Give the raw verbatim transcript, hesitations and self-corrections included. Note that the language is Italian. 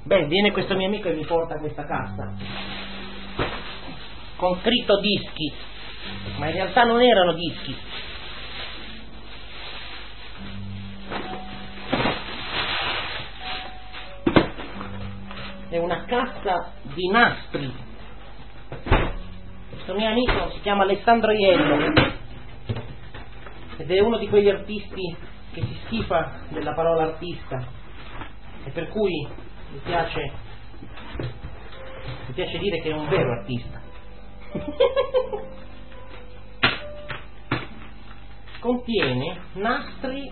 Beh, viene questo mio amico e mi porta questa cassa con scritto dischi, ma in realtà non erano dischi. È una cassa di nastri. Questo mio amico si chiama Alessandro Iello ed è uno di quegli artisti che si schifa della parola artista e per cui mi piace mi piace dire che è un vero artista. Contiene nastri